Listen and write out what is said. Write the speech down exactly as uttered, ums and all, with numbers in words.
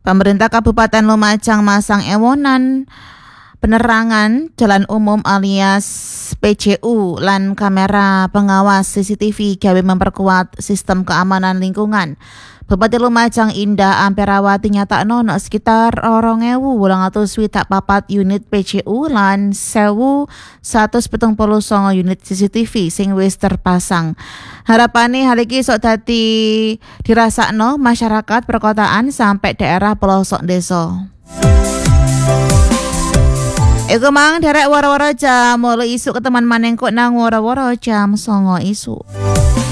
Pemerintah Kabupaten Lumajang masang ewonan penerangan jalan umum alias P J U lan kamera pengawas C C T V gawe memperkuat sistem keamanan lingkungan. Bupati Lumajang Indah Amperawati nyatakno ono sekitar rong ewu wolung atus swidak papat unit P J U lan sewu satus pitung puluh sanga unit C C T V sing wis terpasang. Harapane hal iki sok dadi dirasakno masyarakat perkotaan sampai daerah pelosok desa. Eko mang derek waro-waro jam, mulai isu keteman maneng kok nang waro-waro jam songo isu.